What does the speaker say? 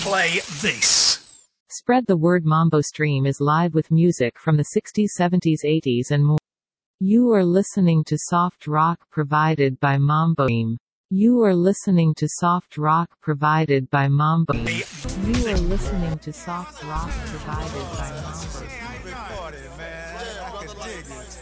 play this. Spread the word. Mambo Stream is live with music from the 60s, 70s, 80s and more. You are listening to soft rock provided by Mambo Stream. You are listening to soft rock provided by Mambo. You are listening to soft rock provided by Mambo.